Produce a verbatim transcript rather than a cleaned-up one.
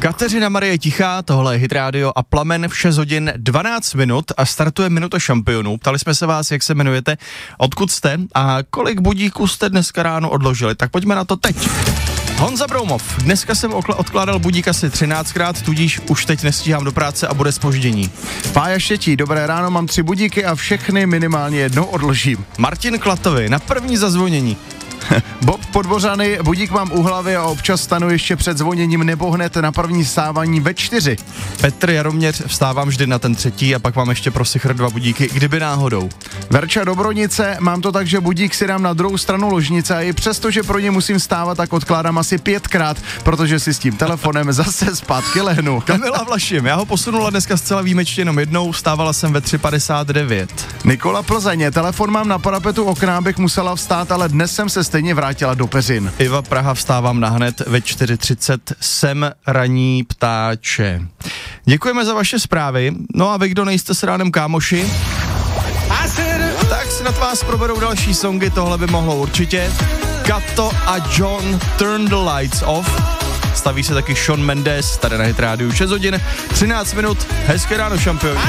Kateřina Marie Tichá, tohle je Hit Radio a Plamen v šest hodin dvanáct minut a startuje Minuta šampionů. Ptali jsme se vás, jak se jmenujete, odkud jste a kolik budíků jste dneska ráno odložili. Tak pojďme na to teď. Honza Broumov, dneska jsem odkládal budík asi třináctkrát, tudíž už teď nestíhám do práce a bude zpoždění. Pája Štětí, dobré ráno, mám tři budíky a všechny minimálně jednou odložím. Martin Klatovi, na první zazvonění. Bob Podbořany, budík mám u hlavy a občas stanu ještě před zvoněním nebo hned na první stávání ve čtyři. Petr Jaroměř, vstávám vždy na ten třetí a pak mám ještě pro sichr dva budíky, kdyby náhodou. Verča Dobronice, mám to tak, že budík si dám na druhou stranu ložnice a i přesto, že pro ně musím stávat, tak odkládám asi pětkrát, protože si s tím telefonem zase zpátky lehnu. Kamila Vlašim, já ho posunula dneska zcela výjimečně jenom jednou, vstávala jsem ve tři padesát devět. Nikola Plzeně, telefon mám na parapetu okna, abych musela vstát, ale dnes jsem se stejně vrátila do peřin. Iva Praha, vstávám nahned ve čtyři třicet, jsem raní ptáče. Děkujeme za vaše zprávy, no a vy, kdo nejste s ránem kámoši, tak si nad vás proberou další songy, tohle by mohlo určitě. Kato a John, Turn the Lights Off. Staví se taky Shawn Mendes, tady na Hit Radio šest hodin, třináct minut, hezké ráno šampioni.